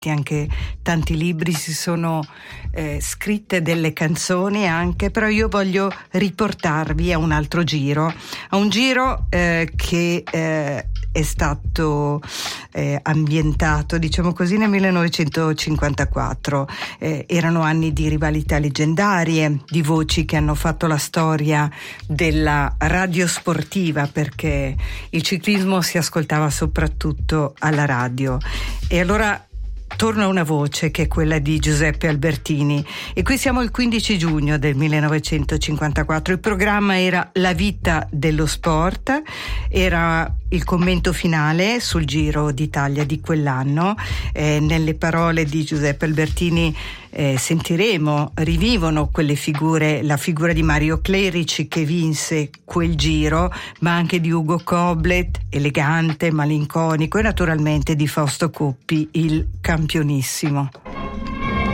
anche tanti libri, si sono scritte delle canzoni anche, però io voglio riportarvi a un altro giro, a un giro che è stato ambientato, diciamo così, nel 1954. Erano anni di rivalità leggendarie, di voci che hanno fatto la storia della radio sportiva, perché il ciclismo si ascoltava soprattutto alla radio. E allora torna una voce che è quella di Giuseppe Albertini, e qui siamo il 15 giugno del 1954. Il programma era La vita dello sport, era il commento finale sul Giro d'Italia di quell'anno. Nelle parole di Giuseppe Albertini rivivono quelle figure, la figura di Mario Clerici che vinse quel giro, ma anche di Ugo Koblet, elegante, malinconico, e naturalmente di Fausto Coppi, il campionissimo.